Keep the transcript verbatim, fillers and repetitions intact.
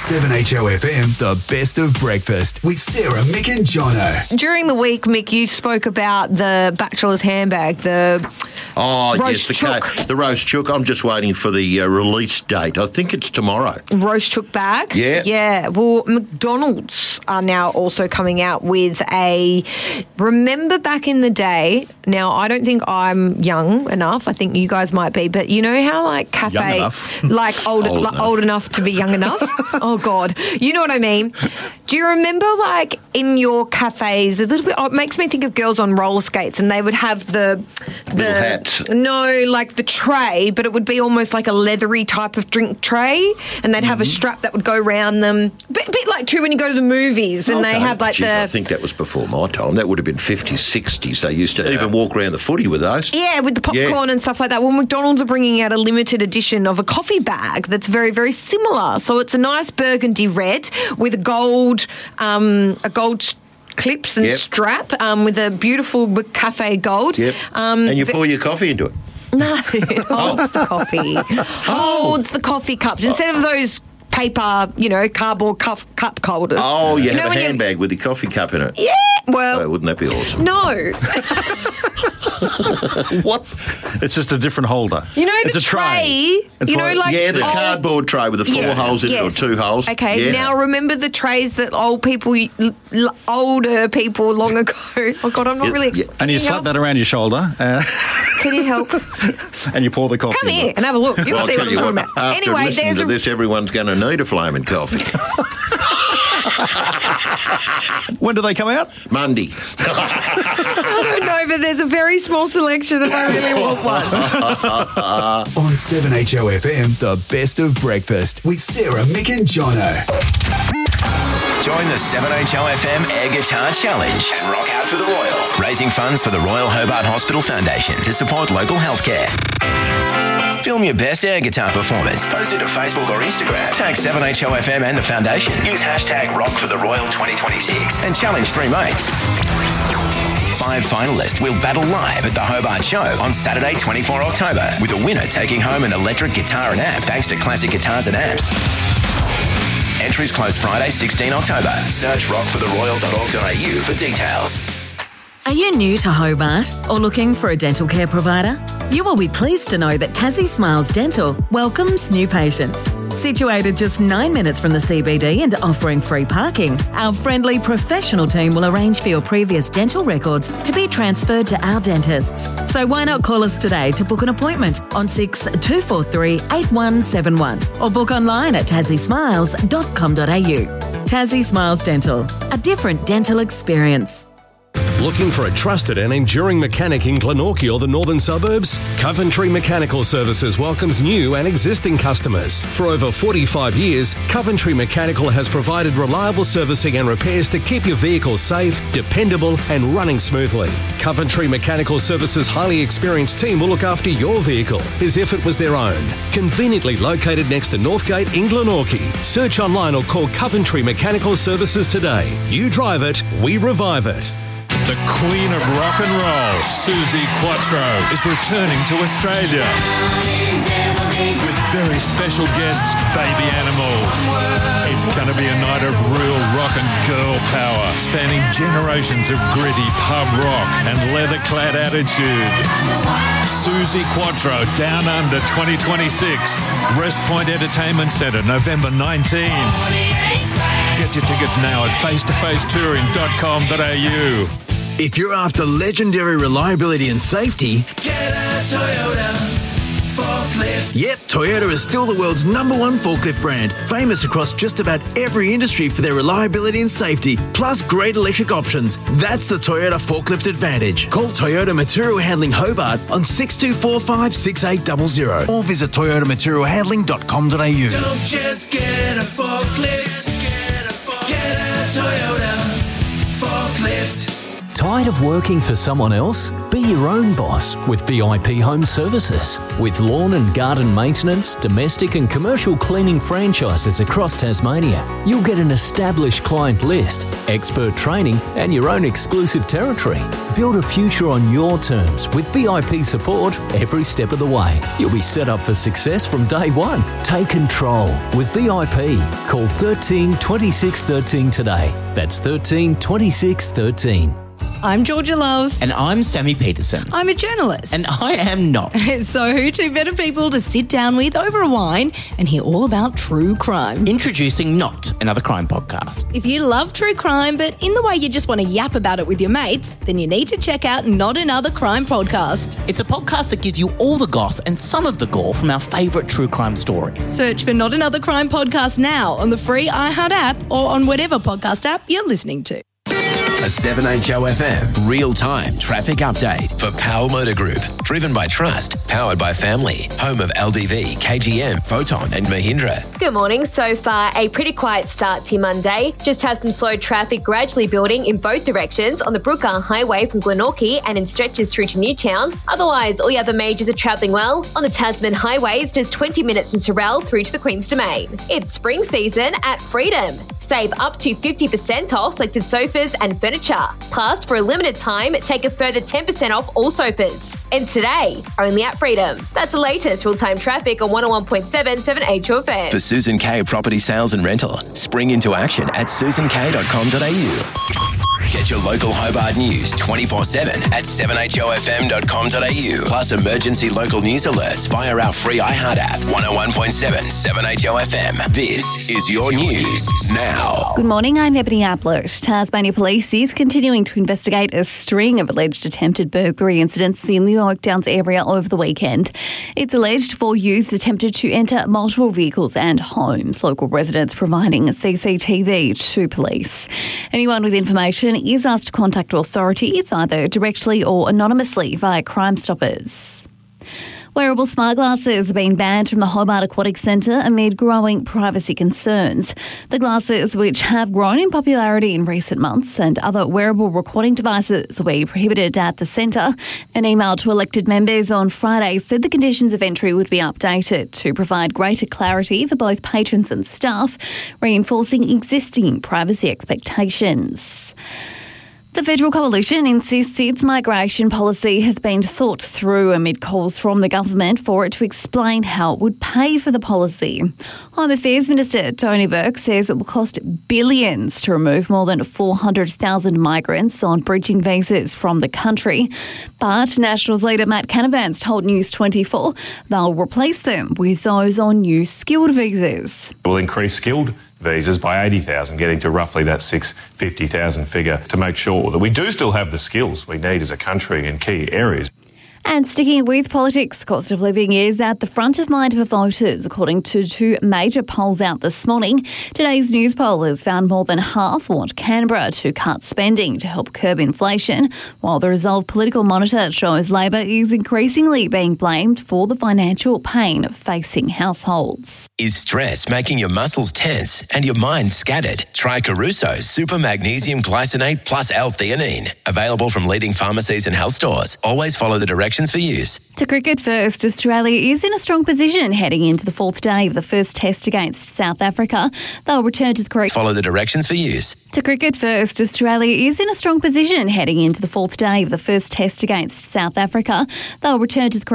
seven H O F M, the best of breakfast with Sarah, Mick and Jono. During the week, Mick, you spoke about the bachelor's handbag, the Oh, roast yes, the, chook. ca- the roast chook. I'm just waiting for the uh, release date. I think it's tomorrow. roast chook bag. Yeah. Yeah. Well, McDonald's are now also coming out with a, remember back in the day, now I don't think I'm young enough, I think you guys might be, but you know how like cafe, Young enough. like old, Old like, enough. old enough to be young enough? Oh God. You know what I mean? Do you remember like in your cafes, a little bit, oh, it makes me think of girls on roller skates and they would have the, the Little hats. No, like the tray, but it would be almost like a leathery type of drink tray, and they'd have a strap that would go around them. Bit, bit like too when you go to the movies, and they Okay. have like Geez, I the think that was before my time. That would have been fifties, sixties. They used to even walk around the footy with those. yeah, with the popcorn Yeah. and stuff like that. Well, McDonald's are bringing out a limited edition of a coffee bag that's very, very similar. So it's a nice burgundy red with a gold, um, a gold. s- clips and Yep. strap um, with a beautiful McCafe gold. Yep. Um, and you ve- pour your coffee into it. No, it holds the coffee. Holds the coffee cups instead of those paper, you know, cardboard cup cup holders. Oh, you, know have a when you- handbag with your coffee cup in it. Yeah. Well, Oh, wouldn't that be awesome? no. What? It's just a different holder. You know it's the a tray. tray. It's You know, like- like Yeah, the old- cardboard tray with the four Yes, holes in yes. it or two holes. Okay, Yeah. now remember the trays that old people, l- older people long ago. Oh God, I'm not Yeah, really. yeah. Ex- And you Can slap help? that around your shoulder, uh, Can you help? and you pour the coffee. Come in here it. and have a look. You'll Well, I'll see tell what I'm you talking what, about. after Anyway, listening there's to a. this, everyone's going to need a flaming coffee. When do they come out? Monday. I don't know, but there's a very small selection if I really want one. On seven H O F M, the best of breakfast with Sarah, Mick and Jono. Join the seven H O F M Air Guitar Challenge and rock out for the Royal, raising funds for the Royal Hobart Hospital Foundation to support local healthcare. Film your best air guitar performance. Post it to Facebook or Instagram. Tag seven H O F M and the foundation. Use hashtag Rock for the Royal twenty twenty-six and challenge three mates. Five finalists will battle live at the Hobart Show on Saturday, the twenty-fourth of October, with a winner taking home an electric guitar and amp thanks to Classic Guitars and Amps. Entries close Friday, the sixteenth of October. Search rock for the royal dot org dot a u for details. Are you new to Hobart or looking for a dental care provider? You will be pleased to know that Tassie Smiles Dental welcomes new patients. Situated just nine minutes from the C B D and offering free parking, our friendly professional team will arrange for your previous dental records to be transferred to our dentists. So why not call us today to book an appointment on six two four three, eight one seven one or book online at tassie smiles dot com dot a u. Tassie Smiles Dental, a different dental experience. Looking for a trusted and enduring mechanic in Glenorchy or the northern suburbs? Coventry Mechanical Services welcomes new and existing customers. For over forty-five years, Coventry Mechanical has provided reliable servicing and repairs to keep your vehicle safe, dependable and running smoothly. Coventry Mechanical Services' highly experienced team will look after your vehicle as if it was their own. Conveniently located next to Northgate in Glenorchy. Search online or call Coventry Mechanical Services today. You drive it, we revive it. The Queen of Rock and Roll, Susie Quattro, is returning to Australia with very special guests, Baby Animals. It's going to be a night of real rock and girl power, spanning generations of gritty pub rock and leather-clad attitude. Susie Quattro, Down Under twenty twenty-six, Rest Point Entertainment Centre, November nineteenth. Get your tickets now at face to face touring dot com dot a u. If you're after legendary reliability and safety, Get a Toyota forklift. yep, Toyota is still the world's number one forklift brand, famous across just about every industry for their reliability and safety, plus great electric options. That's the Toyota Forklift Advantage. Call Toyota Material Handling Hobart on six two four five, six eight zero zero or visit toyota material handling dot com dot a u. Don't just get a forklift. Get a, fork- get a Toyota forklift. Tired of working for someone else? Be your own boss with V I P Home Services. With lawn and garden maintenance, domestic and commercial cleaning franchises across Tasmania, you'll get an established client list, expert training and your own exclusive territory. Build a future on your terms with V I P support every step of the way. You'll be set up for success from day one. Take control with V I P. Call thirteen twenty-six thirteen today. That's thirteen twenty-six thirteen. I'm Georgia Love. And I'm Sammy Peterson. I'm a journalist. And I am not. So who two better people to sit down with over a wine and hear all about true crime? Introducing Not, another crime podcast. If you love true crime, but in the way you just want to yap about it with your mates, then you need to check out Not Another Crime Podcast. It's a podcast that gives you all the goss and some of the gore from our favourite true crime stories. Search for Not Another Crime Podcast now on the free iHeart app or on whatever podcast app you're listening to. A seven H O F M real-time traffic update for Power Motor Group. Driven by trust, powered by family. Home of L D V, K G M, Photon and Mahindra. Good morning. So far, a pretty quiet start to your Monday. Just have some slow traffic gradually building in both directions on the Brooker Highway from Glenorchy and in stretches through to Newtown. Otherwise, all the other majors are travelling well. On the Tasman Highway, it's just twenty minutes from Sorell through to the Queen's Domain. It's spring season at Freedom. Save up to fifty percent off selected sofas and furniture. Plus, for a limited time, take a further ten percent off all sofas. And today, only at Freedom. That's the latest real-time traffic on one oh one point seven, seven H O F M. For Susan K Property Sales and Rental, spring into action at susan k dot com dot a u. Get your local Hobart news twenty-four seven at seven h o f m dot com dot a u. Plus emergency local news alerts via our free iHeart app, one oh one point seven, seven H O F M. This is your news now. Good morning, I'm Ebony Ablett. Tasmania Police is continuing to investigate a string of alleged attempted burglary incidents in the Oakdowns area over the weekend. It's alleged four youths attempted to enter multiple vehicles and homes, local residents providing C C T V to police. Anyone with information is asked to contact authorities either directly or anonymously via Crime Stoppers. Wearable smart glasses have been banned from the Hobart Aquatic Centre amid growing privacy concerns. The glasses, which have grown in popularity in recent months, and other wearable recording devices will be prohibited at the centre. An email to elected members on Friday said the conditions of entry would be updated to provide greater clarity for both patrons and staff, reinforcing existing privacy expectations. The Federal Coalition insists its migration policy has been thought through amid calls from the government for it to explain how it would pay for the policy. Home Affairs Minister Tony Burke says it will cost billions to remove more than four hundred thousand migrants on bridging visas from the country. But Nationals leader Matt Canavan's told News twenty-four they'll replace them with those on new skilled visas. We'll increase skilled visas by eighty thousand, getting to roughly that six hundred fifty thousand figure to make sure that we do still have the skills we need as a country in key areas. And sticking with politics, cost of living is at the front of mind for voters, according to two major polls out this morning. Today's news poll has found more than half want Canberra to cut spending to help curb inflation, while the Resolve Political Monitor shows Labor is increasingly being blamed for the financial pain facing households. Is stress making your muscles tense and your mind scattered? Try Caruso's Super Magnesium Glycinate Plus L-Theanine. Available from leading pharmacies and health stores. Always follow the directions for use. To cricket first, Australia is in a strong position heading into the fourth day of the first test against South Africa. They'll return to the creek. Follow the directions for use. To cricket first, Australia is in a strong position heading into the fourth day of the first test against South Africa. They'll return to the